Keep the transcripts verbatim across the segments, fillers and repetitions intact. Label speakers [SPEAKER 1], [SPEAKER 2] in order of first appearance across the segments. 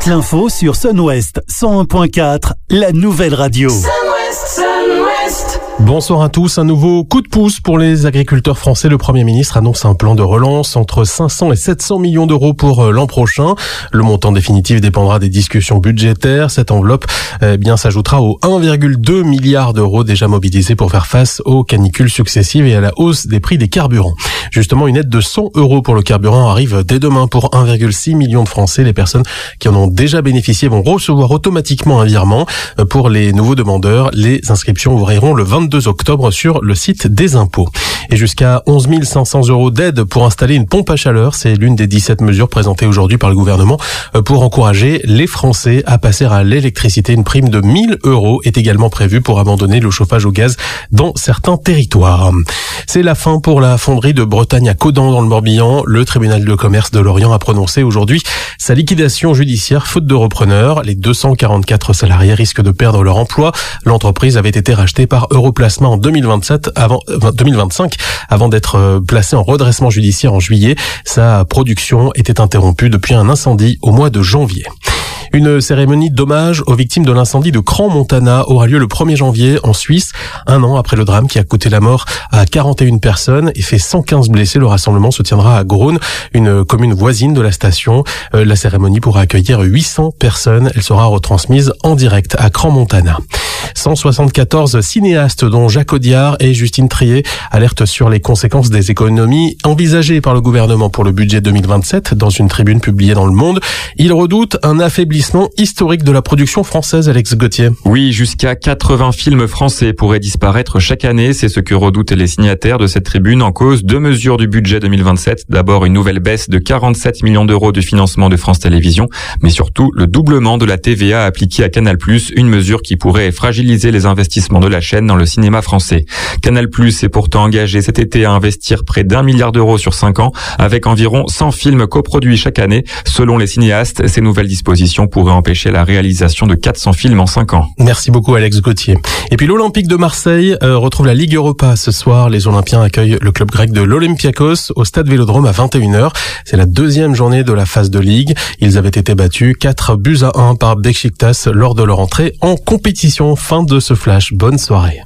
[SPEAKER 1] toute l'info sur Sun-Ouest cent un point quatre, la nouvelle radio.
[SPEAKER 2] Sun-Ouest, Sun-Ouest.
[SPEAKER 3] Bonsoir à tous. Un nouveau coup de pouce pour les agriculteurs français. Le Premier ministre annonce un plan de relance entre cinq cents et sept cents millions d'euros pour l'an prochain. Le montant définitif dépendra des discussions budgétaires. Cette enveloppe eh bien s'ajoutera aux un virgule deux milliard d'euros déjà mobilisés pour faire face aux canicules successives et à la hausse des prix des carburants. Justement, une aide de cent euros pour le carburant arrive dès demain pour un virgule six million de Français. Les personnes qui en ont déjà bénéficié vont recevoir automatiquement un virement. Pour les nouveaux demandeurs, les inscriptions ouvriront le vingt-deux octobre sur le site des impôts. Et jusqu'à onze mille cinq cents euros d'aide pour installer une pompe à chaleur. C'est l'une des dix-sept mesures présentées aujourd'hui par le gouvernement pour encourager les Français à passer à l'électricité. Une prime de mille euros est également prévue pour abandonner le chauffage au gaz dans certains territoires. C'est la fin pour la fonderie de Bretagne à Caudan dans le Morbihan. Le tribunal de commerce de Lorient a prononcé aujourd'hui sa liquidation judiciaire faute de repreneur. Les deux cent quarante-quatre salariés risquent de perdre leur emploi. L'entreprise avait été rachetée par Europlacement en deux mille vingt-sept avant, deux mille vingt-cinq avant d'être placée en redressement judiciaire en juillet. Sa production était interrompue depuis un incendie au mois de janvier. Une cérémonie d'hommage aux victimes de l'incendie de Crans-Montana aura lieu le premier janvier en Suisse, un an après le drame qui a coûté la mort à quarante et une personnes et fait cent quinze blessés. Le rassemblement se tiendra à Groen, une commune voisine de la station. La cérémonie pourra accueillir huit cents personnes. Elle sera retransmise en direct à Crans-Montana. cent soixante-quatorze cinéastes, dont Jacques Audiard et Justine Triet, alertent sur les conséquences des économies envisagées par le gouvernement pour le budget deux mille vingt-sept. Dans une tribune publiée dans Le Monde, ils redoutent un affaiblissement historique de la production française. Alex Gauthier.
[SPEAKER 4] Oui, jusqu'à quatre-vingts films français pourraient disparaître chaque année. C'est ce que redoutent les signataires de cette tribune en cause deux mesures du budget deux mille vingt-sept. D'abord, une nouvelle baisse de quarante-sept millions d'euros du financement de France Télévisions, mais surtout le doublement de la T V A appliquée à Canal+, une mesure qui pourrait fragiliser les investissements de la chaîne dans le cinéma français. Canal+ est pourtant engagé cet été à investir près d'un milliard d'euros sur cinq ans, avec environ cent films coproduits chaque année. Selon les cinéastes, ces nouvelles dispositions pourrait empêcher la réalisation de quatre cents films en cinq ans.
[SPEAKER 3] Merci beaucoup Alex Gauthier. Et puis l'Olympique de Marseille euh, retrouve la Ligue Europa ce soir. Les Olympiens accueillent le club grec de l'Olympiakos au stade Vélodrome à vingt et une heures. C'est la deuxième journée de la phase de Ligue. Ils avaient été battus quatre buts à un par Beşiktaş lors de leur entrée en compétition. Fin de ce flash. Bonne soirée.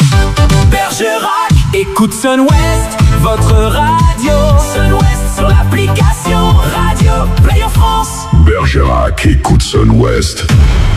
[SPEAKER 2] Bergerac, écoute Sun-Ouest, votre radio. Sun-Ouest sur l'application Radio Play en France.
[SPEAKER 5] Bergerac, écoute Sun-Ouest.